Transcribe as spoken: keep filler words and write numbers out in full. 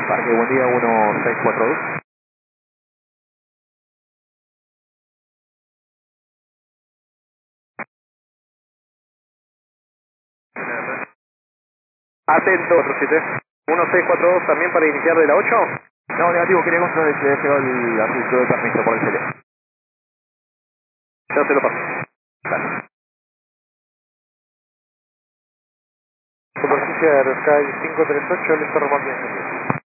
Parque, buen día, uno seis cuatro dos. Atento, cuatro siete. uno seis cuatro dos también para iniciar de la ocho. No, negativo, quería controlar si había llegado el, la solicitud de permiso por el tele. Ya se lo paso. Dale. Superficie de Aerosky cinco tres ocho, listo, repartiendo.